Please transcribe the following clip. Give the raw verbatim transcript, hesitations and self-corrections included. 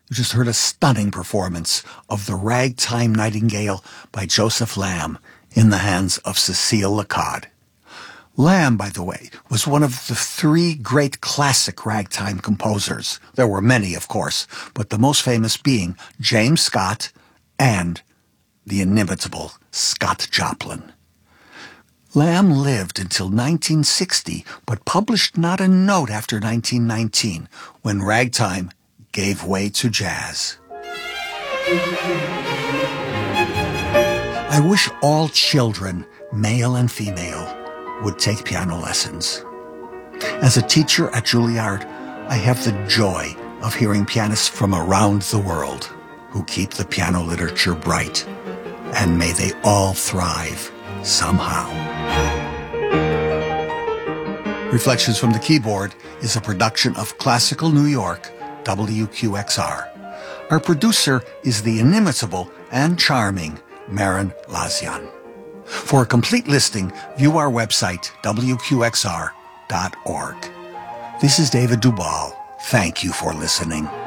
You just heard a stunning performance of The Ragtime Nightingale by Joseph Lamb in the hands of Cecile Lacaud. Lamb, by the way, was one of the three great classic ragtime composers. There were many, of course, but the most famous being James Scott and the inimitable Scott Joplin. Lamb lived until nineteen sixty, but published not a note after nineteen nineteen, when ragtime gave way to jazz. I wish all children, male and female, would take piano lessons. As a teacher at Juilliard, I have the joy of hearing pianists from around the world who keep the piano literature bright, and may they all thrive somehow. Reflections from the Keyboard is a production of Classical New York, W Q X R. Our producer is the inimitable and charming Marin Lazian. For a complete listing, view our website, W Q X R dot org. This is David Dubal. Thank you for listening.